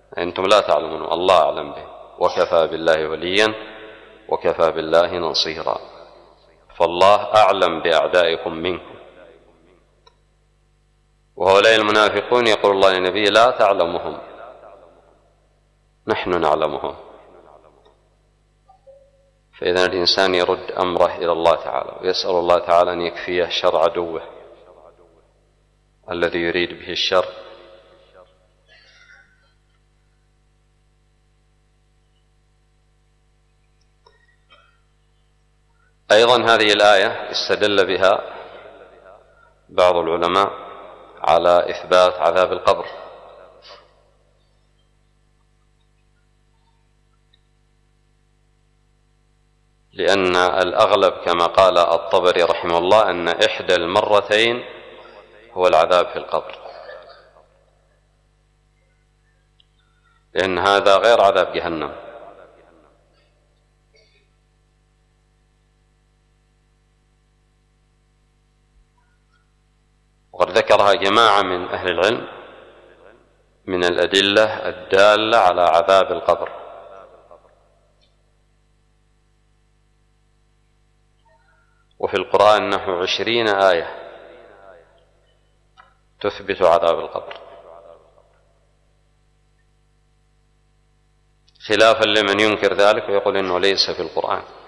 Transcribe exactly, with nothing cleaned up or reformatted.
أنتم لا تعلمون، الله أعلم به، وكفى بالله وليا وكفى بالله نصيرا. فالله أعلم بأعدائكم منكم. وهؤلاء المنافقون يقول الله للنبي لا تعلمهم، نحن نعلمهم. فإذا الإنسان يرد أمره إلى الله تعالى ويسأل الله تعالى أن يكفيه شر عدوه الذي يريد به الشر. أيضا هذه الآية استدل بها بعض العلماء على إثبات عذاب القبر، لأن الأغلب كما قال الطبري رحمه الله أن إحدى المرتين هو العذاب في القبر، لأن هذا غير عذاب جهنم. وقد ذكرها جماعة من أهل العلم من الأدلة الدالة على عذاب القبر. وفي القرآن نحو عشرين آية تثبت عذاب القبر، خلافا لمن ينكر ذلك ويقول إنه ليس في القرآن.